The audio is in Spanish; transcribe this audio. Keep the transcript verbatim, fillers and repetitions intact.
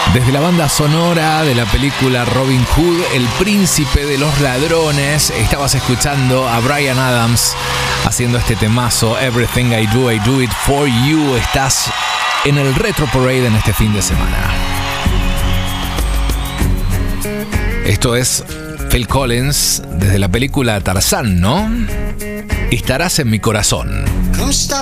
Desde la banda sonora de la película Robin Hood, El Príncipe de los Ladrones, estabas escuchando a Bryan Adams haciendo este temazo, Everything I Do, I Do It For You. Estás en el Retro Parade en este fin de semana. Esto es Phil Collins desde la película Tarzán, ¿no? Estarás en mi corazón.